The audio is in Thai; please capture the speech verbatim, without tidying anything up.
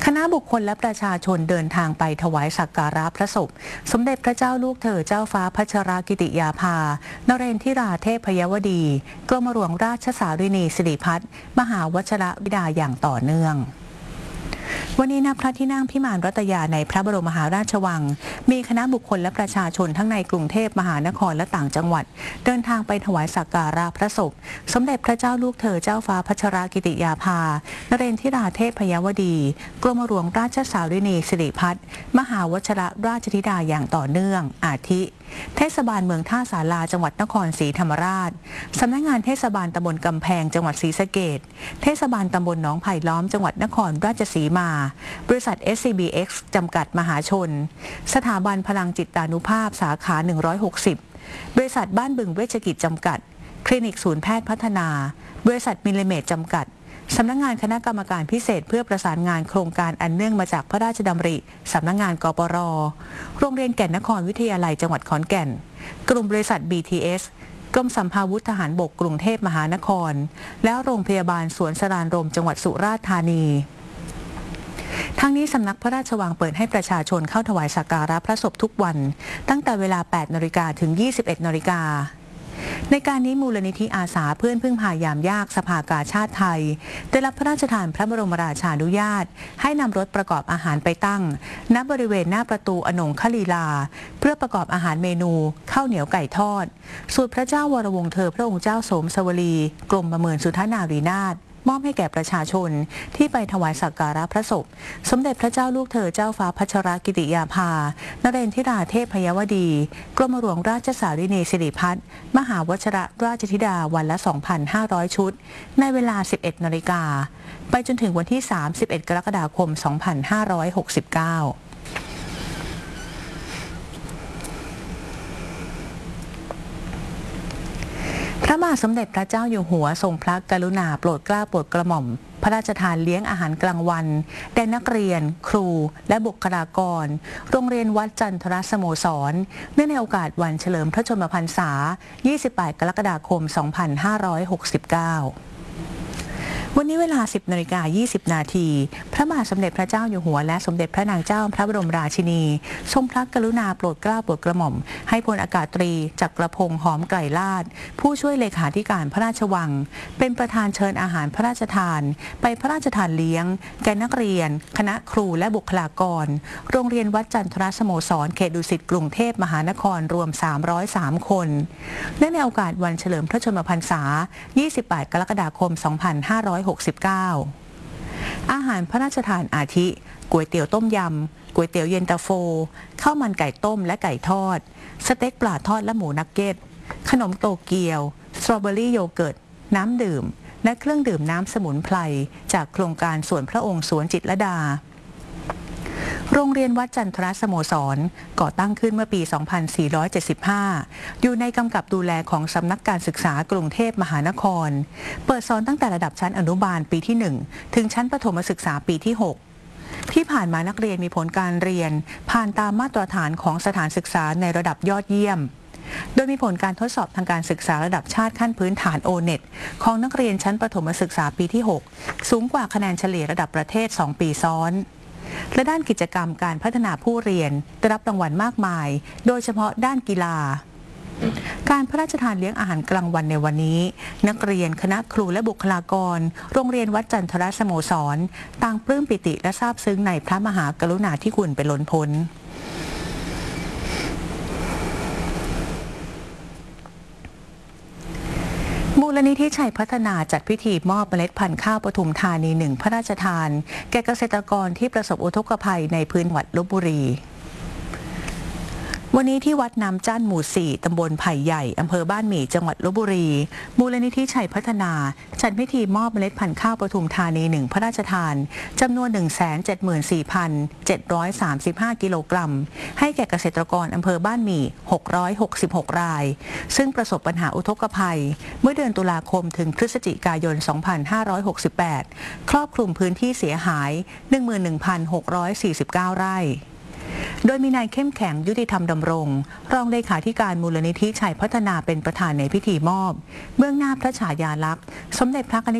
คณะบุคคลและประชาชนเดินทางไปถวายสักการะพระศพสมเด็จพระเจ้าลูกเธอเจ้าฟ้าพัชรกิติยาภานเรนทิราเทพยวดีกรมหลวงราชสารินีสิริพัฒน์มหาวชิรวิดาอย่างต่อเนื่องวันนี้ณพระที่นั่งพิมานรัตยาในพระบรมมหาราชวังมีคณะบุคคลและประชาชนทั้งในกรุงเทพมหานครและต่างจังหวัดเดินทางไปถวายสักการะพระศพสมเด็จพระเจ้าลูกเธอเจ้าฟ้าพัชรกิติยาภานเรนทิราเทพยวดีกรมหลวงราชสารินีสิริพัฒน์มหาวชิรราชธิดาอย่างต่อเนื่องอาทิเทศบาลเมืองท่าสาราจังหวัดนครศรีธรรมราชสำนักงานเทศบาลตำบลกำแพงจังหวัดศรีสะเกษเทศบาลตำบลหนองไผ่ล้อมจังหวัดนครราชสีมาบริษัท เอส ซี บี เอ็กซ์ จำกัดมหาชนสถาบันพลังจิตานุภาพสาขาหนึ่งร้อยหกสิบบริษัทบ้านบึงเวชกิจจำกัดคลินิกศูนย์แพทย์พัฒนาบริษัทมิลเลเมตจำกัดสำนักงานคณะกรรมการพิเศษเพื่อประสานงานโครงการอันเนื่องมาจากพระราชดำริสำนักงานกปร.โรงเรียนแก่นนครวิทยาลัยจังหวัดขอนแก่นกลุ่มบริษัท บี ที เอส กรมสัมภาวุธทหารบกกรุงเทพมหานครและโรงพยาบาลสวนสรานรมจังหวัดสุราษฎร์ธานีทั้งนี้สำนักพระราชวังเปิดให้ประชาชนเข้าถวายสักการะพระศพทุกวันตั้งแต่เวลา แปดนาฬิกา ถึง ยี่สิบเอ็ดนาฬิกาในการนี้มูลนิธิอาสาเพื่อนพึ่งพายามยากสภากาชาติไทยได้รับพระราชทานพระบรมราชานุญาตให้นำรถประกอบอาหารไปตั้งณบริเวณหน้าประตูอนงคลีลาเพื่อประกอบอาหารเมนูข้าวเหนียวไก่ทอดสูตรพระเจ้าวรวงศ์เธอพระองค์เจ้าโสมสวลีกรมประเมินสุทนารีนาถมอบให้แก่ประชาชนที่ไปถวายสักการะพระศพสมเด็จพระเจ้าลูกเธอเจ้าฟ้าพัชรกิติยาภานเรนทิราเทพยวดีกรมหลวงราชสารินีสิริพัฒน์มหาวชิรราชธิดาวันละ สองพันห้าร้อย ชุดในเวลา สิบเอ็ดนาฬิกาไปจนถึงวันที่ สามสิบเอ็ด กรกฎาคม สองพันห้าร้อยหกสิบเก้าพระบาทสมเด็จพระเจ้าอยู่หัวทรงพระกรุณาโปรดเกล้าโปรดกระหม่อมพระราชทานเลี้ยงอาหารกลางวันแด่นักเรียนครูและบุคลากรโรงเรียนวัดจันทรสโมสรเนื่องในโอกาสวันเฉลิมพระชนมพรรษา ยี่สิบแปด กรกฎาคม สองพันห้าร้อยหกสิบเก้าวันนี้เวลา สิบนาฬิกายี่สิบนาทีพระบาทสมเด็จพระเจ้าอยู่หัวและสมเด็จพระนางเจ้าพระบรมราชินีทรงพระกรุณาโปรดเกล้าโปรดกระหม่อมให้พลอากาศตรีจักรพงษ์หอมไกรลาศผู้ช่วยเลขาธิการพระราชวังเป็นประธานเชิญอาหารพระราชทานไปพระราชทานเลี้ยงแก่นักเรียนคณะครูและบุคลากรโรงเรียนวัดจันทรสโมสรเขตดุสิตกรุงเทพมหานครรวมสามร้อยสามคนเนื่องในโอกาสวันเฉลิมพระชนมพรรษา ยี่สิบแปด กรกฎาคม สองพันห้าร้อยหกสิบเก้าอาหารพระราชทานอาทิก๋วยเตี๋ยวต้มยำก๋วยเตี๋ยวเย็นตาโฟข้าวมันไก่ต้มและไก่ทอดสเต็กปลาทอดและหมูนักเก็ตขนมโตเกียวสตรอเบอรี่โยเกิร์ตน้ำดื่มและเครื่องดื่มน้ำสมุนไพรจากโครงการสวนพระองค์สวนจิตรลดาโรงเรียนวัดจันทรสโมสรก่อตั้งขึ้นเมื่อปี สองพันสี่ร้อยเจ็ดสิบห้า อยู่ในกำกับดูแลของสำนักการศึกษากรุงเทพมหานครเปิดสอนตั้งแต่ระดับชั้นอนุบาลปีที่ หนึ่ง ถึงชั้นประถมศึกษาปีที่ หก ที่ผ่านมานักเรียนมีผลการเรียนผ่านตามมาตรฐานของสถานศึกษาในระดับยอดเยี่ยมโดยมีผลการทดสอบทางการศึกษาระดับชาติขั้นพื้นฐาน โอ เน็ต ของนักเรียนชั้นประถมศึกษาปีที่ หก สูงกว่าคะแนนเฉลี่ยระดับประเทศ สอง ปีซ้อนและด้านกิจกรรมการพัฒนาผู้เรียนได้รับรางวัลมากมายโดยเฉพาะด้านกีฬาการพระราชทานเลี้ยงอาหารกลางวันในวันนี้นักเรียนคณะครูและบุคลากรโรงเรียนวัดจันทรสโมสรต่างปลื้มปิติและซาบซึ้งในพระมหากรุณาธิคุณเป็นล้นพ้นมูลนิธิชัยพัฒนาจัดพิธีมอบเมล็ดพันธุ์ข้าวปทุมธานีหนึ่งพระราชทานแก่เกษตรกรที่ประสบอุทกภัยในพื้นจังหวัดลพบุรีวันนี้ที่วัดน้ำจั่นหมู่ สี่ ตำบลไผ่ใหญ่อำเภอบ้านหมี่จังหวัดลพบุรีมูลนิธิชัยพัฒนาจัดพิธีมอบเมล็ดพันธุ์ข้าวปทุมธานีหนึ่งพระราชทานจำนวน หนึ่งแสนเจ็ดหมื่นสี่พันเจ็ดร้อยสามสิบห้า กิโลกรัมให้แก่เกษตรกรอำเภอบ้านหมี่หกร้อยหกสิบหกรายซึ่งประสบปัญหาอุทกภัยเมื่อเดือนตุลาคมถึงพฤศจิกายน สองพันห้าร้อยหกสิบแปด ครอบคลุมพื้นที่เสียหาย หนึ่งหมื่นหนึ่งพันหกร้อยสี่สิบเก้า ไร่โดยมีนายเข้มแข็งยุติธรรมดำรงรองเลขาธิการมูลนิธิชัยพัฒนาเป็นประธานในพิธีมอบเบื้องหน้าพระฉายาลักษณ์สมเด็จพระ